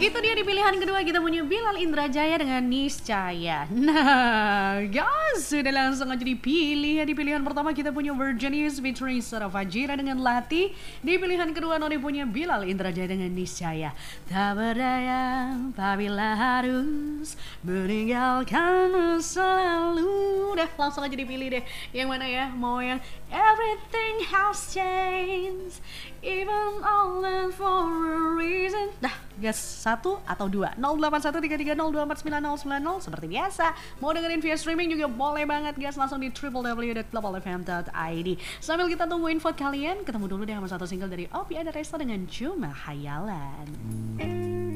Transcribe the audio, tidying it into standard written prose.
Itu dia di pilihan kedua kita punya Bilal Indrajaya dengan Niscaya. Nah, guys, sudah langsung aja dipilih ya. Di pilihan pertama kita punya Virginius featuring Sarah Fajira dengan Lati. Di pilihan kedua Noni punya Bilal Indrajaya dengan Niscaya. Tak berdaya apabila harus meninggalkanmu selalu. Udah langsung aja dipilih deh. Yang mana ya? Mau yang Everything Has Changed, Even All That For A Reason. Dah, gas 1 atau 2 081330249090 seperti biasa. Mau dengerin via streaming juga boleh banget guys, langsung di www.globalfm.id. Sambil kita tunggu info kalian, ketemu dulu deh sama satu single dari Opi Ada Resta dengan Cuma Hayalan.